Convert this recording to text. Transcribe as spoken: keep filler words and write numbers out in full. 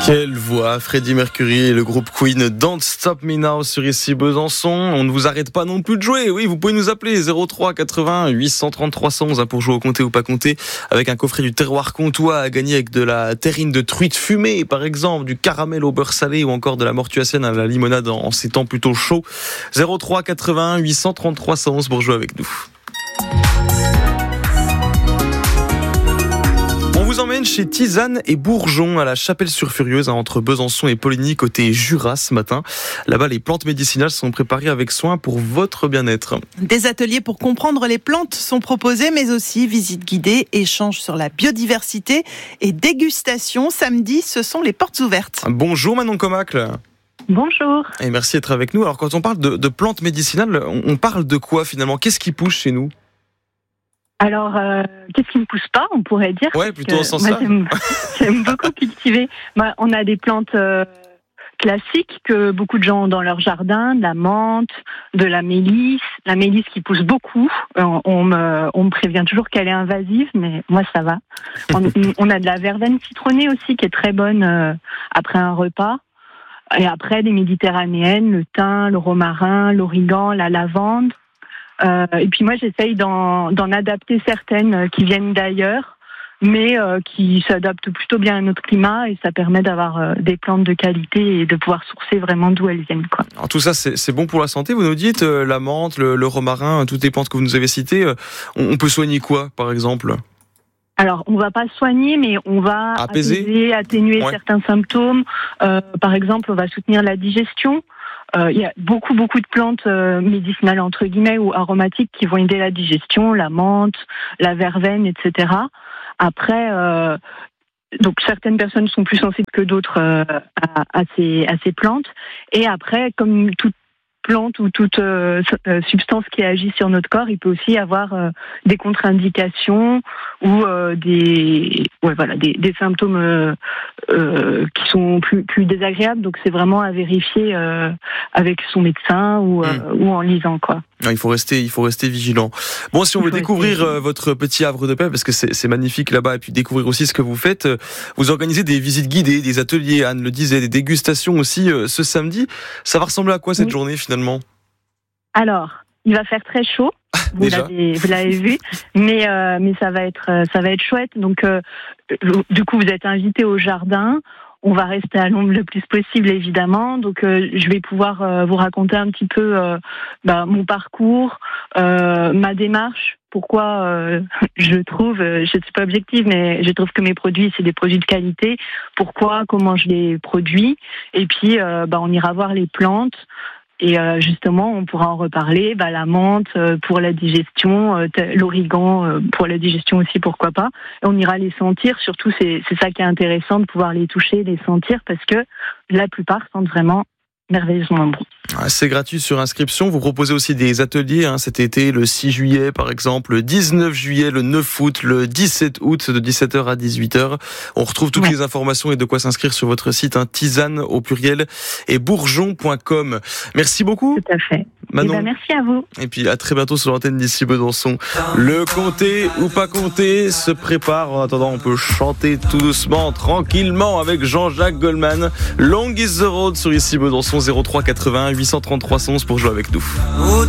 Quelle voix, Freddie Mercury et le groupe Queen, Don't Stop Me Now sur ici Besançon. On ne vous arrête pas non plus de jouer. Oui, vous pouvez nous appeler zéro trois quatre-vingts huit cent trente trois cent onze pour jouer au comté ou pas comté, avec un coffret du terroir comtois à gagner avec de la terrine de truite fumée, par exemple, du caramel au beurre salé ou encore de la mortuacienne à la limonade en ces temps plutôt chauds. zéro trois quatre-vingts huit cent trente trois cent onze pour jouer avec nous. On vous emmène chez Tisane et Bourgeon à la Chapelle-sur-Furieuse, entre Besançon et Poligny, côté Jura ce matin. Là-bas, les plantes médicinales sont préparées avec soin pour votre bien-être. Des ateliers pour comprendre les plantes sont proposés, mais aussi visites guidées, échanges sur la biodiversité et dégustation. Samedi, ce sont les portes ouvertes. Bonjour Manon Comacle. Bonjour. Et merci d'être avec nous. Alors quand on parle de, de plantes médicinales, on, on parle de quoi finalement ? Qu'est-ce qui pousse chez nous ? Alors, euh, qu'est-ce qui ne pousse pas, on pourrait dire. Ouais, plutôt en sens là. J'aime, j'aime beaucoup cultiver. Moi, on a des plantes euh, classiques que beaucoup de gens ont dans leur jardin, de la menthe, de la mélisse. La mélisse qui pousse beaucoup. On, on, me, on me prévient toujours qu'elle est invasive, mais moi, ça va. On, on a de la verveine citronnée aussi qui est très bonne euh, après un repas. Et après, des méditerranéennes, le thym, le romarin, l'origan, la lavande. Euh, et puis moi, j'essaye d'en, d'en adapter certaines euh, qui viennent d'ailleurs, mais euh, qui s'adaptent plutôt bien à notre climat, et ça permet d'avoir euh, des plantes de qualité et de pouvoir sourcer vraiment d'où elles viennent, quoi. Alors tout ça, c'est, c'est bon pour la santé, vous nous dites, euh, la menthe, le, le romarin, toutes les plantes que vous nous avez citées, euh, on, on peut soigner quoi, par exemple ? Alors, on va pas soigner, mais on va apaiser, apaiser atténuer ouais. certains symptômes. Euh, par exemple, on va soutenir la digestion. Il euh, y a beaucoup, beaucoup de plantes euh, médicinales, entre guillemets, ou aromatiques qui vont aider la digestion, la menthe, la verveine, et cetera. Après, euh, donc certaines personnes sont plus sensibles que d'autres euh, à, à, ces, à ces plantes. Et après, comme toute plante ou toute euh, substance qui agit sur notre corps, il peut aussi avoir euh, des contre-indications ou euh, des, ouais, voilà, des, des symptômes euh, euh, qui sont plus, plus désagréables. Donc c'est vraiment à vérifier euh, avec son médecin ou, euh, mmh. ou en lisant, quoi. Il faut rester, il faut rester vigilant. Bon, si on veut découvrir euh, votre petit havre de paix, parce que c'est, c'est magnifique là-bas, et puis découvrir aussi ce que vous faites, euh, vous organisez des visites guidées, des ateliers, Anne le disait, des dégustations aussi euh, ce samedi. Ça va ressembler à quoi cette oui. journée finalement ? Alors, il va faire très chaud. Vous l'avez, vous l'avez vu, mais euh, mais ça va être, ça va être chouette. Donc, euh, du coup, vous êtes invité au jardin. On va rester à l'ombre le plus possible, évidemment. Donc, euh, je vais pouvoir euh, vous raconter un petit peu euh, bah, mon parcours, euh, ma démarche. Pourquoi euh, je trouve, je ne suis pas objective, mais je trouve que mes produits, c'est des produits de qualité. Pourquoi, comment je les produis. Et puis, euh, bah, on ira voir les plantes. Et euh, justement, on pourra en reparler. Bah, la menthe euh, pour la digestion, euh, t- l'origan euh, pour la digestion aussi, pourquoi pas. Et on ira les sentir. Surtout, c'est, c'est ça qui est intéressant, de pouvoir les toucher, les sentir, parce que la plupart sentent vraiment merveilleusement bon. C'est gratuit sur inscription. Vous proposez aussi des ateliers hein, cet été, le six juillet par exemple, le dix-neuf juillet, le neuf août, le dix-sept août de dix-sept heures à dix-huit heures. On retrouve toutes ouais. les informations et de quoi s'inscrire sur votre site hein, tisane au pluriel et bourgeon point com. Merci beaucoup. Tout à fait. Manon. Et ben, merci à vous. Et puis à très bientôt sur l'antenne d'ici Besançon. Le comté ou pas comté se prépare. En attendant, on peut chanter tout doucement, tranquillement avec Jean-Jacques Goldman. Long is the road sur ici Besançon. zéro trois quatre-vingts huit cent trente-trois cent onze pour jouer avec nous.